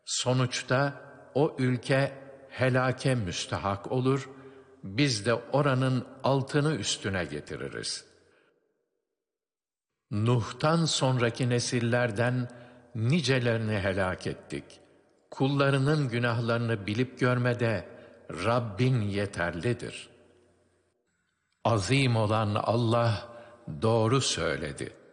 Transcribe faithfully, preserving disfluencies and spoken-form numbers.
Sonuçta o ülke helake müstahak olur, biz de oranın altını üstüne getiririz. Nuh'tan sonraki nesillerden nicelerini helak ettik. Kullarının günahlarını bilip görmede Rabbin yeterlidir. Azim olan Allah doğru söyledi.